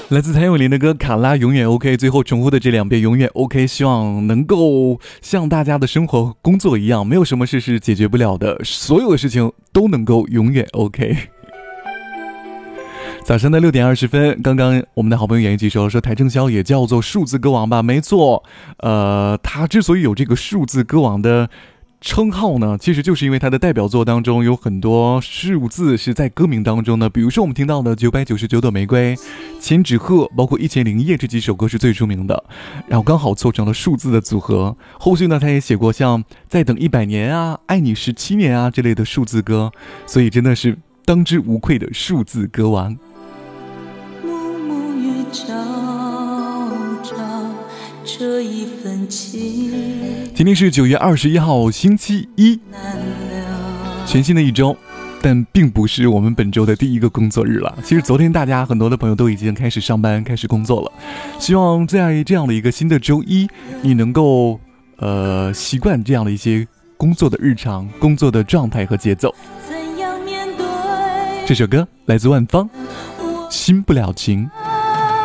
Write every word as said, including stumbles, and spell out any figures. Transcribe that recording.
来自谭咏麟的歌《卡拉永远 OK》，最后重复的这两遍永远 OK， 希望能够像大家的生活工作一样，没有什么事是解决不了的，所有的事情都能够永远 OK。早上的六点二十分，刚刚我们的好朋友演一说说邰正宵也叫做数字歌王吧？没错，呃，他之所以有这个数字歌王的称号呢，其实就是因为他的代表作当中有很多数字是在歌名当中的，比如说我们听到的九百九十九朵玫瑰、千纸鹤，包括一千零一夜这几首歌是最出名的，然后刚好凑成了数字的组合。后续呢，他也写过像再等一百年啊、爱你十七年啊这类的数字歌，所以真的是当之无愧的数字歌王。 照照这一份情。 今天是九月二十一号星期一，全新的一周，但并不是我们本周的第一个工作日了。其实昨天大家很多的朋友都已经开始上班开始工作了，希望在这样的一个新的周一，你能够呃习惯这样的一些工作的日常、工作的状态和节奏。 怎样面对这首歌来自万芳，心不了情。